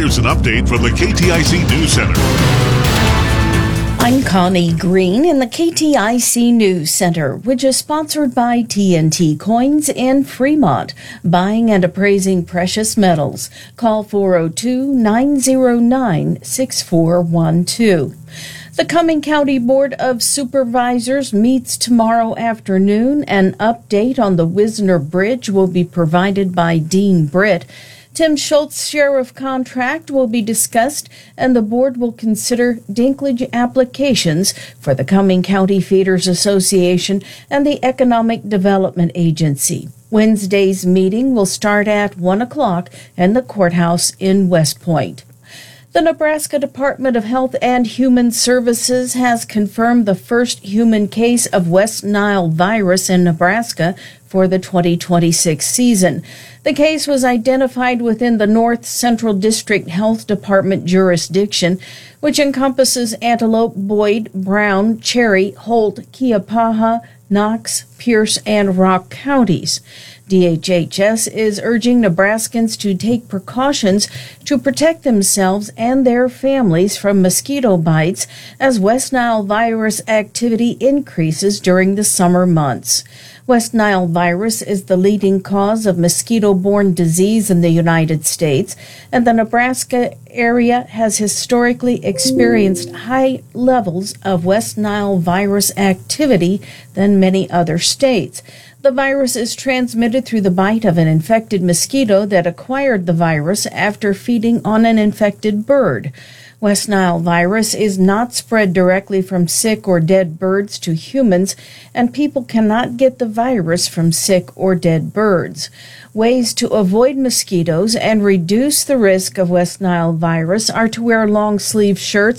here's an update from the KTIC News Center. I'm Connie Green in the KTIC News Center, which is sponsored by TNT Coins in Fremont, buying and appraising precious metals. Call 402-909-6412. The Cumming County Board of Supervisors meets tomorrow afternoon. An update on the Wisner Bridge will be provided by Dean Britt. Tim Schultz Sheriff contract will be discussed, and the board will consider dinklage applications for the Cumming County Feeders Association and the Economic Development Agency. Wednesday's meeting will start at 1 o'clock in the courthouse in West Point. The Nebraska Department of Health and Human Services has confirmed the first human case of West Nile virus in Nebraska for the 2026 season. The case was identified within the North Central District Health Department jurisdiction, which encompasses Antelope, Boyd, Brown, Cherry, Holt, Keapaha, Knox, Pierce, and Rock counties. DHHS is urging Nebraskans to take precautions to protect themselves and their families from mosquito bites as West Nile virus activity increases during the summer months. West Nile virus is the leading cause of mosquito-borne disease in the United States, and the Nebraska area has historically experienced high levels of West Nile virus activity than many other states. The virus is transmitted through the bite of an infected mosquito that acquired the virus after feeding on an infected bird. West Nile virus is not spread directly from sick or dead birds to humans, and people cannot get the virus from sick or dead birds. Ways to avoid mosquitoes and reduce the risk of West Nile virus are to wear long-sleeve shirts